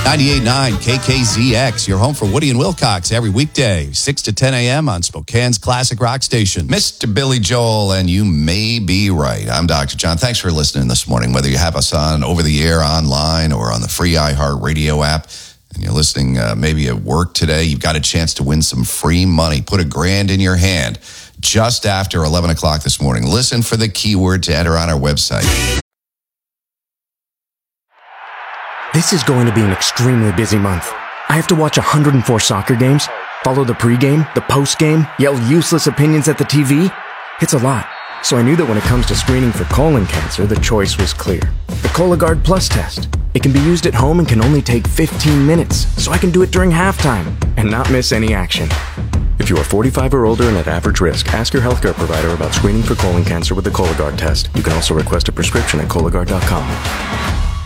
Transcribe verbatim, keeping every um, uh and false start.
ninety-eight point nine K K Z X, your home for Woody and Wilcox every weekday, six to ten a.m. on Spokane's classic rock station. Mister Billy Joel, and you may be right. I'm Doctor John. Thanks for listening this morning, whether you have us on over the air, online, or on the free iHeartRadio app, and you're listening uh, maybe at work today, you've got a chance to win some free money. Put a grand in your hand just after eleven o'clock this morning. Listen for the keyword to enter on our website. This is going to be an extremely busy month. I have to watch one hundred four soccer games, follow the pregame, the postgame, yell useless opinions at the T V. It's a lot. So I knew that when it comes to screening for colon cancer, the choice was clear. The Cologuard Plus test. It can be used at home and can only take fifteen minutes, so I can do it during halftime and not miss any action. If you are forty-five or older and at average risk, ask your healthcare provider about screening for colon cancer with the Cologuard test. You can also request a prescription at Cologuard dot com.